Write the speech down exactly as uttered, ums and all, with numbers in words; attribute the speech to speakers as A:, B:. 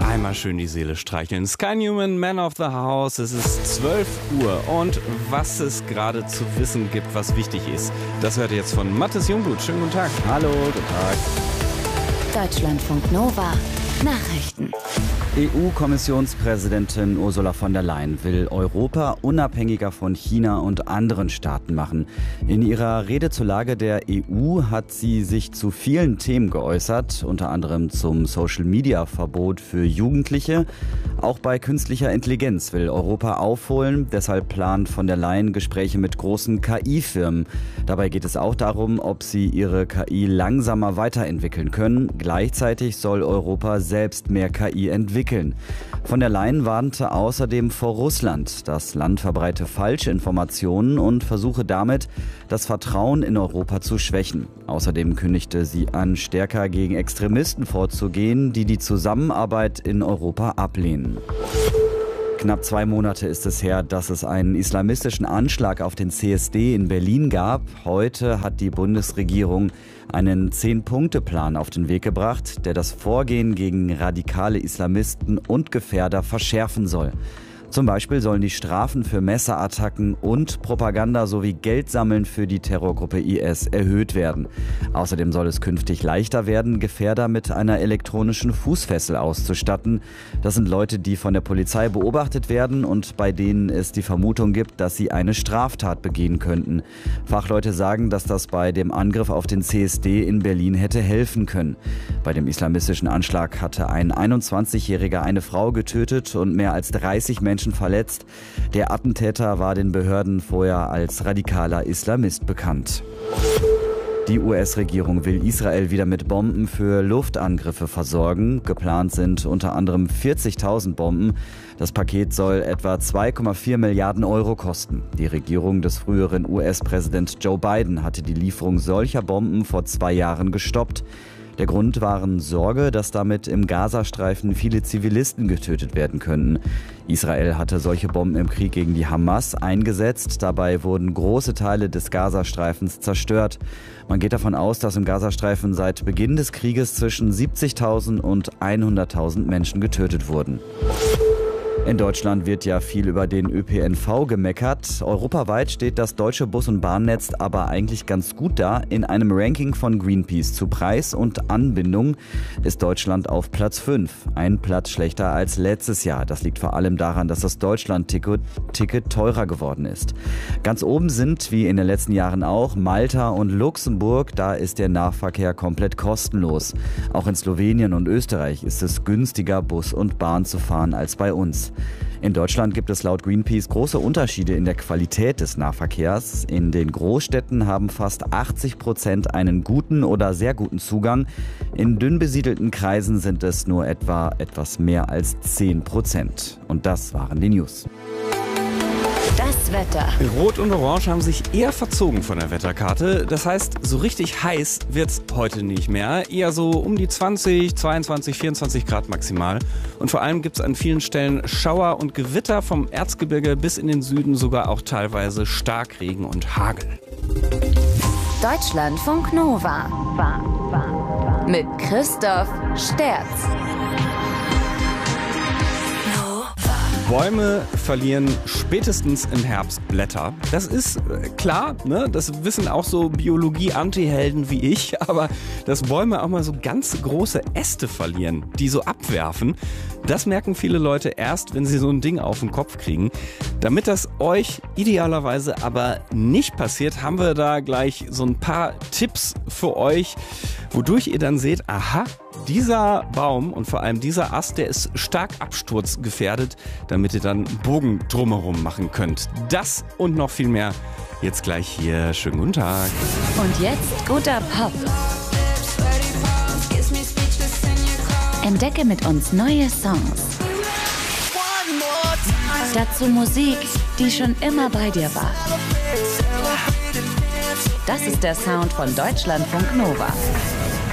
A: Einmal schön die Seele streicheln. Sky Newman, Man of the House. Es ist zwölf Uhr und was es gerade zu wissen gibt, was wichtig ist, das hört ihr jetzt von Mathis Jungblut. Schönen guten Tag.
B: Hallo, guten Tag.
C: Deutschlandfunk Nova. Nachrichten.
B: E U-Kommissionspräsidentin Ursula von der Leyen will Europa unabhängiger von China und anderen Staaten machen. In ihrer Rede zur Lage der E U hat sie sich zu vielen Themen geäußert, unter anderem zum Social-Media-Verbot für Jugendliche. Auch bei künstlicher Intelligenz will Europa aufholen, deshalb plant von der Leyen Gespräche mit großen K I-Firmen. Dabei geht es auch darum, ob sie ihre K I langsamer weiterentwickeln können. Gleichzeitig soll Europa selbst mehr K I entwickeln. Von der Leyen warnte außerdem vor Russland. Das Land verbreite falsche Informationen und versuche damit, das Vertrauen in Europa zu schwächen. Außerdem kündigte sie an, stärker gegen Extremisten vorzugehen, die die Zusammenarbeit in Europa ablehnen. Knapp zwei Monate ist es her, dass es einen islamistischen Anschlag auf den C S D in Berlin gab. Heute hat die Bundesregierung einen Zehn-Punkte-Plan auf den Weg gebracht, der das Vorgehen gegen radikale Islamisten und Gefährder verschärfen soll. Zum Beispiel sollen die Strafen für Messerattacken und Propaganda sowie Geldsammeln für die Terrorgruppe I S erhöht werden. Außerdem soll es künftig leichter werden, Gefährder mit einer elektronischen Fußfessel auszustatten. Das sind Leute, die von der Polizei beobachtet werden und bei denen es die Vermutung gibt, dass sie eine Straftat begehen könnten. Fachleute sagen, dass das bei dem Angriff auf den C S D in Berlin hätte helfen können. Bei dem islamistischen Anschlag hatte ein einundzwanzigjähriger eine Frau getötet und mehr als dreißig Menschen verletzt. Der Attentäter war den Behörden vorher als radikaler Islamist bekannt. Die U S-Regierung will Israel wieder mit Bomben für Luftangriffe versorgen. Geplant sind unter anderem vierzigtausend Bomben. Das Paket soll etwa zwei Komma vier Milliarden Euro kosten. Die Regierung des früheren U S-Präsidenten Joe Biden hatte die Lieferung solcher Bomben vor zwei Jahren gestoppt. Der Grund waren Sorge, dass damit im Gazastreifen viele Zivilisten getötet werden könnten. Israel hatte solche Bomben im Krieg gegen die Hamas eingesetzt. Dabei wurden große Teile des Gazastreifens zerstört. Man geht davon aus, dass im Gazastreifen seit Beginn des Krieges zwischen siebzigtausend und hunderttausend Menschen getötet wurden. In Deutschland wird ja viel über den Ö P N V gemeckert. Europaweit steht das deutsche Bus- und Bahnnetz aber eigentlich ganz gut da. In einem Ranking von Greenpeace zu Preis und Anbindung ist Deutschland auf Platz fünf. Ein Platz schlechter als letztes Jahr. Das liegt vor allem daran, dass das Deutschland-Ticket teurer geworden ist. Ganz oben sind, wie in den letzten Jahren auch, Malta und Luxemburg. Da ist der Nahverkehr komplett kostenlos. Auch in Slowenien und Österreich ist es günstiger, Bus und Bahn zu fahren als bei uns. In Deutschland gibt es laut Greenpeace große Unterschiede in der Qualität des Nahverkehrs. In den Großstädten haben fast achtzig Prozent einen guten oder sehr guten Zugang. In dünn besiedelten Kreisen sind es nur etwa etwas mehr als zehn Prozent. Und das waren die News.
C: Das Wetter.
A: Rot und Orange haben sich eher verzogen von der Wetterkarte. Das heißt, so richtig heiß wird's heute nicht mehr. Eher so um die zwanzig, zweiundzwanzig, vierundzwanzig Grad maximal. Und vor allem gibt's an vielen Stellen Schauer und Gewitter vom Erzgebirge bis in den Süden, sogar auch teilweise Starkregen und Hagel.
C: Deutschlandfunk Nova. Mit Christoph Sterz.
A: Bäume verlieren spätestens im Herbst Blätter. Das ist äh, klar, ne? Das wissen auch so Biologie-Anti-Helden wie ich. Aber dass Bäume auch mal so ganz große Äste verlieren, die so abwerfen, das merken viele Leute erst, wenn sie so ein Ding auf den Kopf kriegen. Damit das euch idealerweise aber nicht passiert, haben wir da gleich so ein paar Tipps für euch, wodurch ihr dann seht, aha, dieser Baum und vor allem dieser Ast, der ist stark absturzgefährdet, damit ihr dann einen Bogen drumherum machen könnt. Das und noch viel mehr jetzt gleich hier. Schönen guten Tag.
C: Und jetzt guter Pop. Entdecke mit uns neue Songs. Dazu Musik, die schon immer bei dir war. Das ist der Sound von Deutschlandfunk Nova.